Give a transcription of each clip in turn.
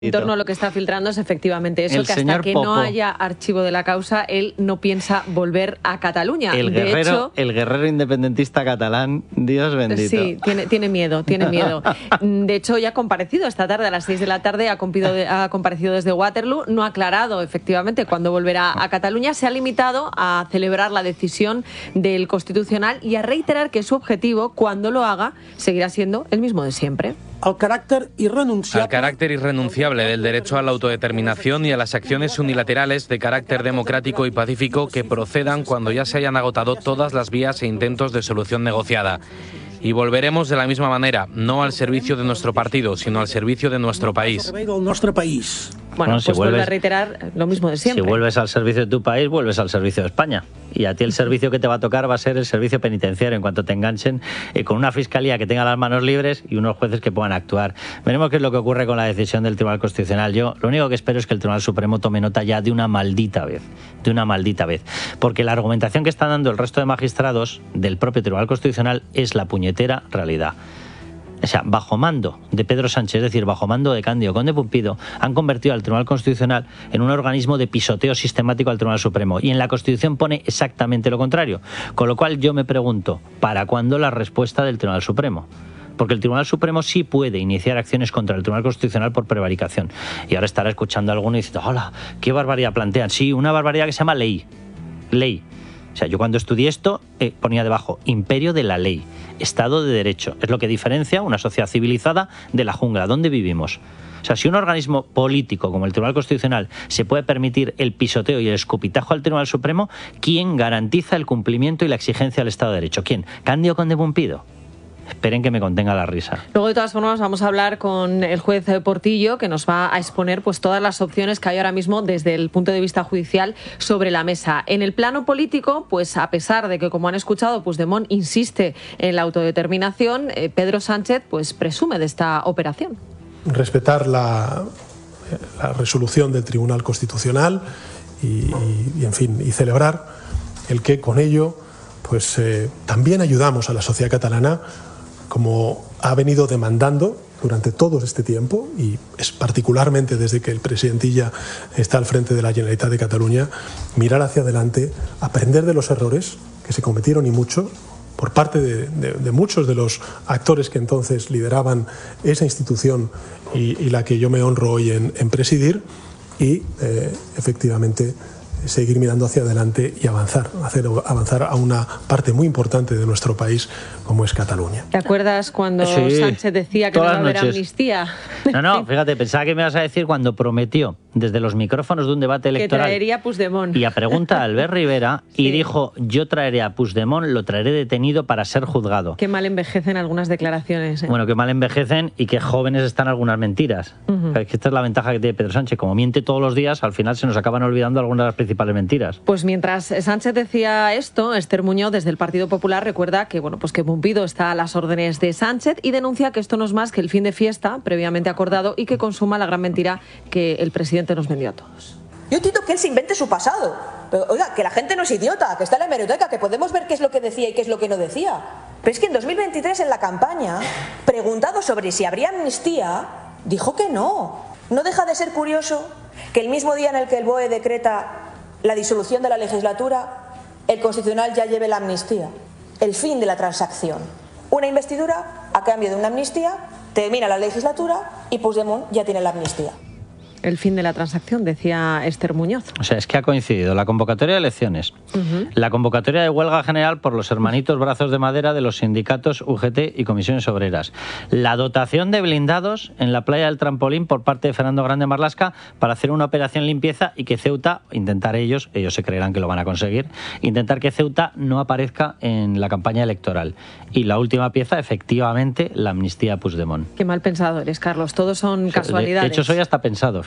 En torno a lo que está filtrando es efectivamente eso, que hasta que no haya archivo de la causa, él no piensa volver a Cataluña. El guerrero independentista catalán, Dios bendito. Sí, tiene miedo. De hecho, ya ha comparecido esta tarde a las 6 de la tarde, ha comparecido desde Waterloo, no ha aclarado efectivamente cuándo volverá a Cataluña, se ha limitado a celebrar la decisión del Constitucional y a reiterar que su objetivo, cuando lo haga, seguirá siendo el mismo de siempre. Al carácter irrenunciable del derecho a la autodeterminación y a las acciones unilaterales de carácter democrático y pacífico que procedan cuando ya se hayan agotado todas las vías e intentos de solución negociada. Y volveremos de la misma manera, no al servicio de nuestro partido, sino al servicio de nuestro país. Bueno, pues vuelve a reiterar lo mismo de siempre. Si vuelves al servicio de tu país, vuelves al servicio de España. Y a ti el servicio que te va a tocar va a ser el servicio penitenciario, en cuanto te enganchen con una fiscalía que tenga las manos libres y unos jueces que puedan actuar. Veremos qué es lo que ocurre con la decisión del Tribunal Constitucional. Yo lo único que espero es que el Tribunal Supremo tome nota ya de una maldita vez. Porque la argumentación que están dando el resto de magistrados del propio Tribunal Constitucional es la puñetera realidad. O sea, bajo mando de Pedro Sánchez, es decir, bajo mando de Cándido Conde Pumpido, han convertido al Tribunal Constitucional en un organismo de pisoteo sistemático al Tribunal Supremo. Y en la Constitución pone exactamente lo contrario. Con lo cual yo me pregunto, ¿para cuándo la respuesta del Tribunal Supremo? Porque el Tribunal Supremo sí puede iniciar acciones contra el Tribunal Constitucional por prevaricación. Y ahora estará escuchando a alguno y diciendo, hola, ¿qué barbaridad plantean? Sí, una barbaridad que se llama ley. O sea, yo cuando estudié esto ponía debajo imperio de la ley, Estado de Derecho. Es lo que diferencia una sociedad civilizada de la jungla. ¿Dónde vivimos? O sea, si un organismo político como el Tribunal Constitucional se puede permitir el pisoteo y el escupitajo al Tribunal Supremo, ¿quién garantiza el cumplimiento y la exigencia del Estado de Derecho? ¿Quién? ¿Cándido Conde Pumpido? Esperen que me contenga la risa. Luego, de todas formas, vamos a hablar con el juez Portillo, que nos va a exponer pues todas las opciones que hay ahora mismo desde el punto de vista judicial sobre la mesa. En el plano político, pues a pesar de que, como han escuchado, Puigdemont insiste en la autodeterminación, Pedro Sánchez pues presume de esta operación. Respetar la resolución del Tribunal Constitucional y en fin, y celebrar el que con ello pues también ayudamos a la sociedad catalana, como ha venido demandando durante todo este tiempo, y es particularmente desde que el presidentilla está al frente de la Generalitat de Cataluña, mirar hacia adelante, aprender de los errores que se cometieron y mucho por parte de muchos de los actores que entonces lideraban esa institución y la que yo me honro hoy en presidir, y efectivamente seguir mirando hacia adelante y hacer avanzar a una parte muy importante de nuestro país como es Cataluña. ¿Te acuerdas cuando Sánchez decía que no iba a haber amnistía? No, fíjate, pensaba que me ibas a decir cuando prometió desde los micrófonos de un debate electoral que traería a Puigdemont. Y a pregunta de Albert Rivera y dijo, yo traeré a Puigdemont, lo traeré detenido para ser juzgado. Qué mal envejecen algunas declaraciones. Bueno, qué mal envejecen y qué jóvenes están algunas mentiras. Esta es la ventaja que tiene Pedro Sánchez. Como miente todos los días, al final se nos acaban olvidando algunas de las principales mentiras. Pues mientras Sánchez decía esto, Esther Muñoz, desde el Partido Popular, recuerda que que Pumpido está a las órdenes de Sánchez y denuncia que esto no es más que el fin de fiesta previamente acordado y que consuma la gran mentira que el presidente nos vendió a todos. Yo entiendo que él se invente su pasado, pero oiga, que la gente no es idiota, que está en la hemeroteca, que podemos ver qué es lo que decía y qué es lo que no decía. Pero es que en 2023, en la campaña, preguntado sobre si habría amnistía, dijo que no. No deja de ser curioso que el mismo día en el que el BOE decreta la disolución de la legislatura, el Constitucional ya lleve la amnistía. El fin de la transacción. Una investidura a cambio de una amnistía, termina la legislatura y Puigdemont ya tiene la amnistía. El fin de la transacción, decía Esther Muñoz. O sea, es que ha coincidido la convocatoria de elecciones, la convocatoria de huelga general por los hermanitos brazos de madera de los sindicatos UGT y comisiones obreras, la dotación de blindados en la playa del Trampolín por parte de Fernando Grande Marlaska para hacer una operación limpieza y que Ceuta, ellos se creerán que lo van a conseguir, intentar que Ceuta no aparezca en la campaña electoral. Y la última pieza, efectivamente, la amnistía a Puigdemont. Qué mal pensado eres, Carlos. Todos son casualidades. De hecho, soy hasta pensado.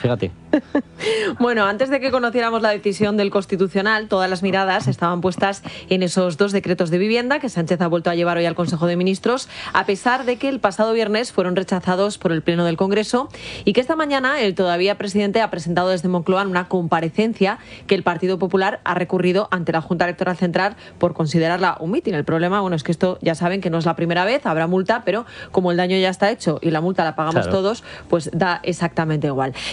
fíjate. Bueno, antes de que conociéramos la decisión del Constitucional, todas las miradas estaban puestas en esos 2 decretos de vivienda que Sánchez ha vuelto a llevar hoy al Consejo de Ministros, a pesar de que el pasado viernes fueron rechazados por el Pleno del Congreso y que esta mañana el todavía presidente ha presentado desde Moncloa una comparecencia que el Partido Popular ha recurrido ante la Junta Electoral Central por considerarla un mitin. El problema, bueno, es que esto ya saben que no es la primera vez, habrá multa, pero como el daño ya está hecho y la multa la pagamos todos, pues da exactamente igual.